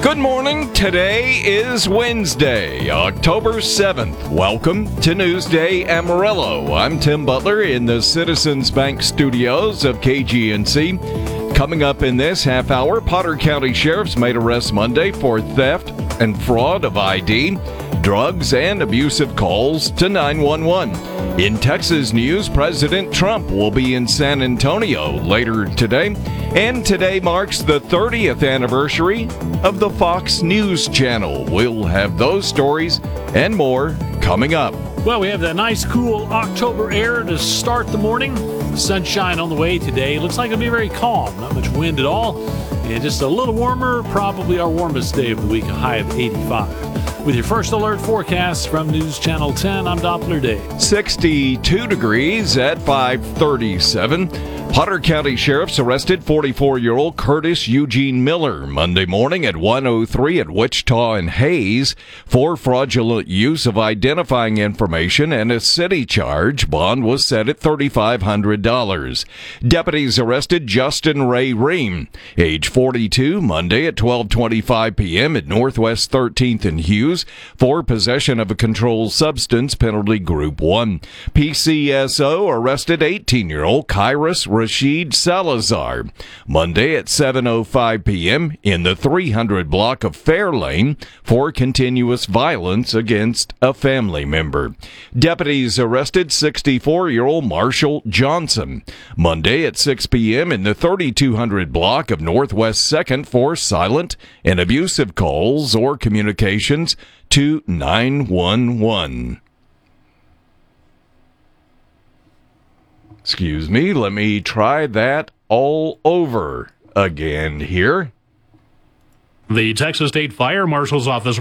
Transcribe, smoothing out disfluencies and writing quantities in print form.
Good morning. Today is Wednesday, October 7th. Welcome to Newsday Amarillo. I'm Tim Butler in the Citizens Bank studios of KGNC. Coming up in this half hour, Potter County Sheriff's made arrests Monday for theft and fraud of ID, drugs, and abusive calls to 911. In Texas news, President Trump will be in San Antonio later today. And today marks the 30th anniversary of the Fox News Channel. We'll have those stories and more coming up. Well, we have that nice, cool October air to start the morning. Sunshine on the way today. Looks like it'll be very calm. Not much wind at all. And just a little warmer. Probably our warmest day of the week, a high of 85. With your first alert forecast from News Channel 10, I'm Doppler Dave. 62 degrees at 5:37. Potter County Sheriff's arrested 44-year-old Curtis Eugene Miller Monday morning at 103 at Wichita and Hayes for fraudulent use of identifying information and a city charge. Bond was set at $3,500. Deputies arrested Justin Ray Ream, age 42, Monday at 12:25 p.m. at Northwest 13th and Hughes for possession of a controlled substance, penalty group 1. PCSO arrested 18-year-old Kyrus Rashid Salazar Monday at 7:05 p.m. in the 300 block of Fairlane for continuous violence against a family member. Deputies arrested 64-year-old Marshall Johnson Monday at 6 p.m. in the 3200 block of Northwest 2nd for silent and abusive calls or communications to 911. Excuse me, let me try that all over again here. The Texas State Fire Marshal's Office